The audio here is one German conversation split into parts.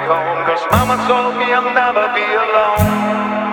home, 'cause mama told me I'll never be alone.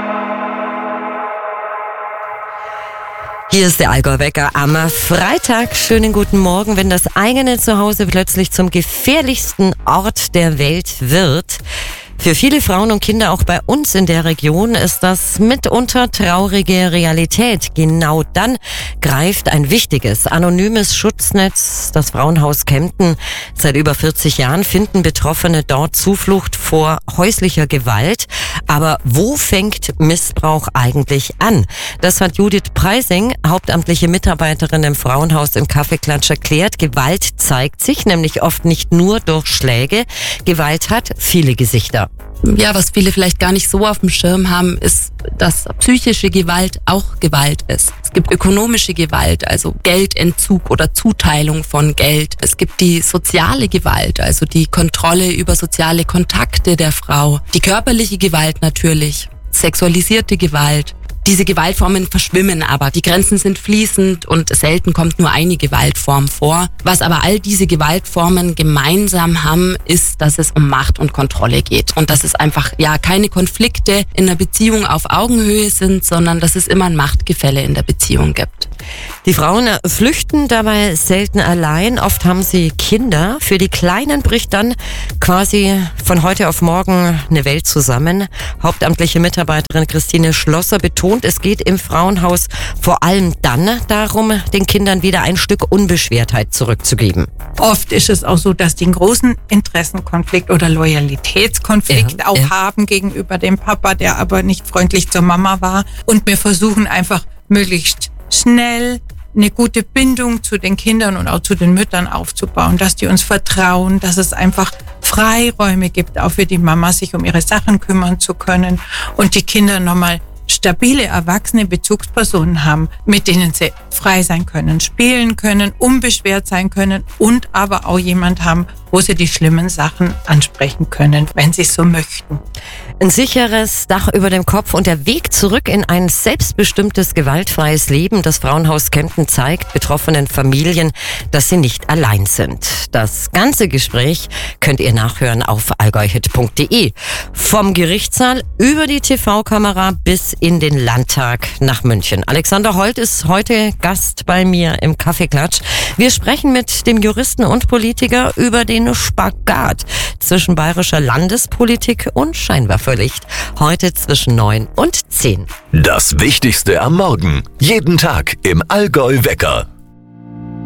Hier ist der Allgäu-Wecker am Freitag. Schönen guten Morgen. Wenn das eigene Zuhause plötzlich zum gefährlichsten Ort der Welt wird, für viele Frauen und Kinder auch bei uns in der Region ist das mitunter traurige Realität. Genau dann greift ein wichtiges, anonymes Schutznetz, das Frauenhaus Kempten. Seit über 40 Jahren finden Betroffene dort Zuflucht vor häuslicher Gewalt. Aber wo fängt Missbrauch eigentlich an? Das hat Judith Preising, hauptamtliche Mitarbeiterin im Frauenhaus im Kaffeeklatsch, erklärt. Gewalt zeigt sich nämlich oft nicht nur durch Schläge. Gewalt hat viele Gesichter. Ja, was viele vielleicht gar nicht so auf dem Schirm haben, ist, dass psychische Gewalt auch Gewalt ist. Es gibt ökonomische Gewalt, also Geldentzug oder Zuteilung von Geld. Es gibt die soziale Gewalt, also die Kontrolle über soziale Kontakte der Frau. Die körperliche Gewalt natürlich, sexualisierte Gewalt. Diese Gewaltformen verschwimmen aber. Die Grenzen sind fließend und selten kommt nur eine Gewaltform vor. Was aber all diese Gewaltformen gemeinsam haben, ist, dass es um Macht und Kontrolle geht. Und dass es einfach keine Konflikte in einer Beziehung auf Augenhöhe sind, sondern dass es immer ein Machtgefälle in der Beziehung gibt. Die Frauen flüchten dabei selten allein. Oft haben sie Kinder. Für die Kleinen bricht dann quasi von heute auf morgen eine Welt zusammen. Hauptamtliche Mitarbeiterin Christine Schlosser betont, es geht im Frauenhaus vor allem dann darum, den Kindern wieder ein Stück Unbeschwertheit zurückzugeben. Oft ist es auch so, dass die einen großen Interessenkonflikt oder Loyalitätskonflikt haben gegenüber dem Papa, der aber nicht freundlich zur Mama war. Und wir versuchen einfach möglichst schnell eine gute Bindung zu den Kindern und auch zu den Müttern aufzubauen, dass die uns vertrauen, dass es einfach Freiräume gibt, auch für die Mama, sich um ihre Sachen kümmern zu können und die Kinder nochmal stabile, erwachsene Bezugspersonen haben, mit denen sie frei sein können, spielen können, unbeschwert sein können und aber auch jemand haben, wo sie die schlimmen Sachen ansprechen können, wenn sie es so möchten. Ein sicheres Dach über dem Kopf und der Weg zurück in ein selbstbestimmtes, gewaltfreies Leben. Das Frauenhaus Kempten zeigt betroffenen Familien, dass sie nicht allein sind. Das ganze Gespräch könnt ihr nachhören auf allgäuhit.de. Vom Gerichtssaal über die TV-Kamera bis in den Landtag nach München. Alexander Holt ist heute Gast bei mir im Kaffeeklatsch. Wir sprechen mit dem Juristen und Politiker über den Spagat zwischen bayerischer Landespolitik und Scheinwerferlicht. Heute zwischen 9 und 10. Das Wichtigste am Morgen. Jeden Tag im Allgäu-Wecker.